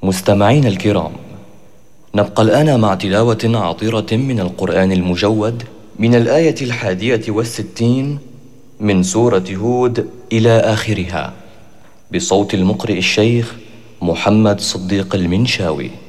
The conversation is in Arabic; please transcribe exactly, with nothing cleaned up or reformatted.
مستمعين الكرام، نبقى الآن مع تلاوة عطرة من القرآن المجود من الآية الحادية والستين من سورة هود إلى آخرها، بصوت المقرئ الشيخ محمد صديق المنشاوي.